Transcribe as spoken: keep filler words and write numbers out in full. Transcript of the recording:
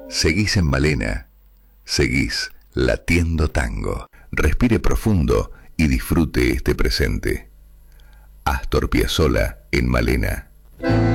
Seguís en Malena. Seguís latiendo tango. Respire profundo y disfrute este presente. Astor Piazzolla en Malena.